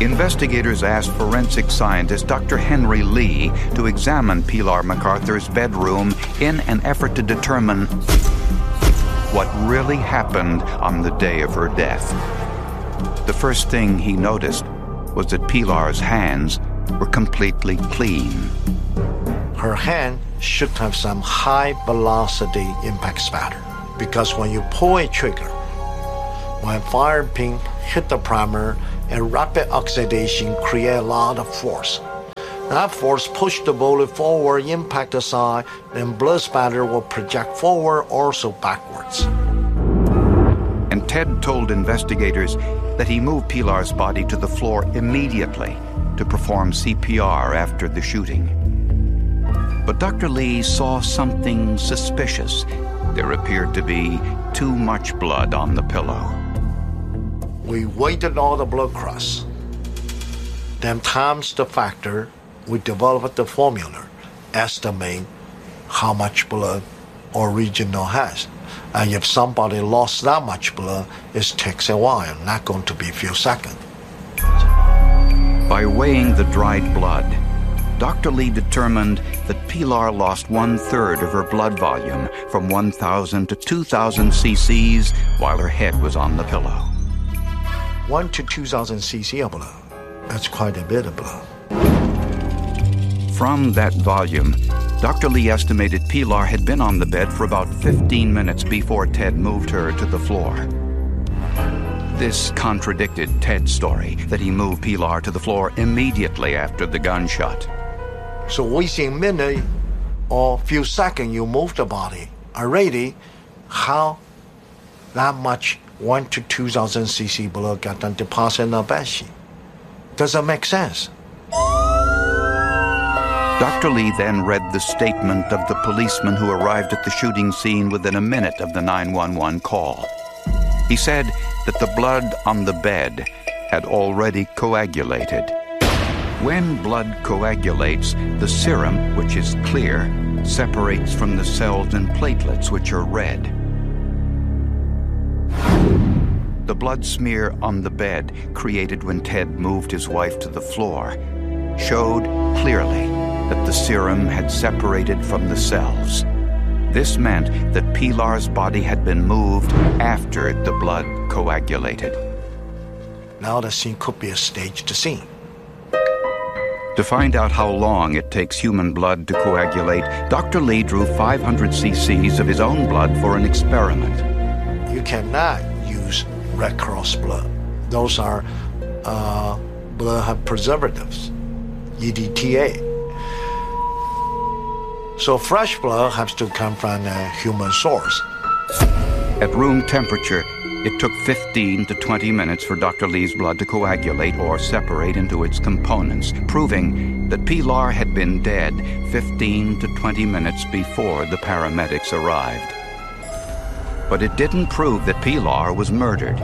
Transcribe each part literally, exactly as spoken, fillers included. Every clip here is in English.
Investigators asked forensic scientist Doctor Henry Lee to examine Pilar MacArthur's bedroom in an effort to determine what really happened on the day of her death. The first thing he noticed was that Pilar's hands were completely clean. Her hand should have some high-velocity impact spatter, because when you pull a trigger, when fire pin hit the primer, and rapid oxidation create a lot of force. That force pushed the bullet forward, impact the side, and blood spatter will project forward, also backwards. And Ted told investigators that he moved Pilar's body to the floor immediately to perform C P R after the shooting. But Doctor Lee saw something suspicious. There appeared to be too much blood on the pillow. We weighted all the blood cross. Then times the factor, we developed the formula, estimate how much blood original has. And if somebody lost that much blood, it takes a while, not going to be a few seconds. By weighing the dried blood, Doctor Lee determined that Pilar lost one-third of her blood volume, from one thousand to two thousand cc's, while her head was on the pillow. One to two thousand cc of blood. That's quite a bit of blood. From that volume, Doctor Lee estimated Pilar had been on the bed for about fifteen minutes before Ted moved her to the floor. This contradicted Ted's story that he moved Pilar to the floor immediately after the gunshot. So within a minute or few seconds you move the body. Already, how that much one to two thousand cc blood got deposited in the bed sheet? Doesn't make sense. Doctor Lee then read the statement of the policeman who arrived at the shooting scene within a minute of the nine one one call. He said that the blood on the bed had already coagulated. When blood coagulates, the serum, which is clear, separates from the cells and platelets, which are red. The blood smear on the bed, created when Ted moved his wife to the floor, showed clearly that the serum had separated from the cells. This meant that Pilar's body had been moved after the blood coagulated. Now the scene could be a staged scene. To find out how long it takes human blood to coagulate, Doctor Lee drew five hundred cc's of his own blood for an experiment. You cannot use Red Cross blood. Those are uh, blood have preservatives, E D T A. So fresh blood has to come from a human source. At room temperature, it took fifteen to twenty minutes for Doctor Lee's blood to coagulate or separate into its components, proving that Pilar had been dead fifteen to twenty minutes before the paramedics arrived. But it didn't prove that Pilar was murdered.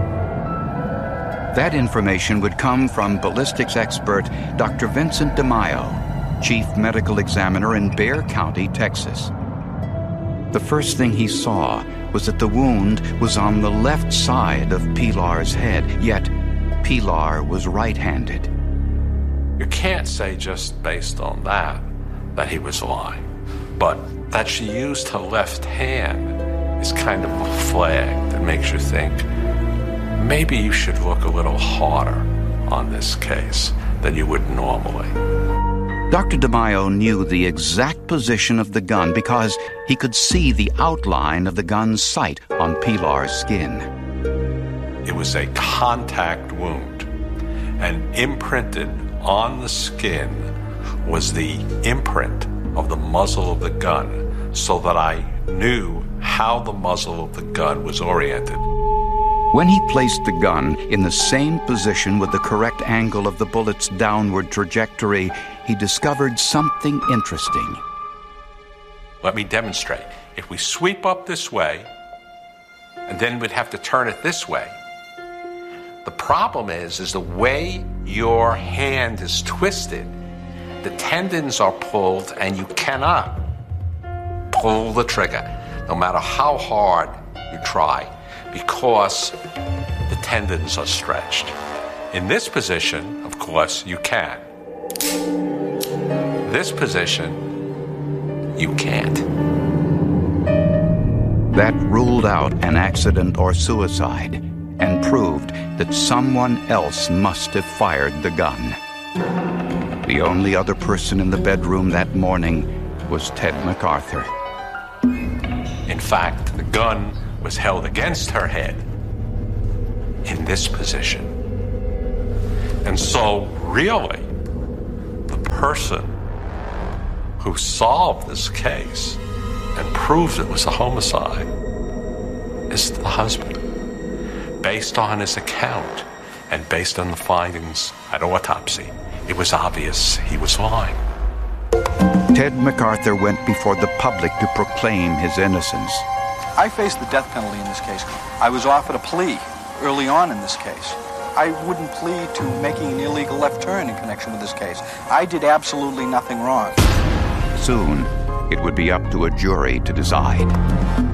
That information would come from ballistics expert Doctor Vincent DeMaio, Chief Medical Examiner in Bexar County, Texas. The first thing he saw was that the wound was on the left side of Pilar's head, yet Pilar was right-handed. You can't say just based on that that he was lying, but that she used her left hand is kind of a flag that makes you think maybe you should look a little harder on this case than you would normally. Doctor DeMaio knew the exact position of the gun because he could see the outline of the gun's sight on Pilar's skin. It was a contact wound, and imprinted on the skin was the imprint of the muzzle of the gun, so that I knew how the muzzle of the gun was oriented. When he placed the gun in the same position with the correct angle of the bullet's downward trajectory, he discovered something interesting. Let me demonstrate. If we sweep up this way, and then we'd have to turn it this way, the problem is, is the way your hand is twisted, the tendons are pulled, and you cannot pull the trigger, no matter how hard you try, because the tendons are stretched. In this position, of course, you can. This position, you can't. That ruled out an accident or suicide and proved that someone else must have fired the gun. The only other person in the bedroom that morning was Ted MacArthur. In fact, the gun was held against her head in this position. And so, really, the person who solved this case and proved it was a homicide is the husband. Based on his account and based on the findings at autopsy, it was obvious he was lying. Ted MacArthur went before the public to proclaim his innocence. I faced the death penalty in this case. I was offered a plea early on in this case. I wouldn't plead to making an illegal left turn in connection with this case. I did absolutely nothing wrong. Soon, it would be up to a jury to decide.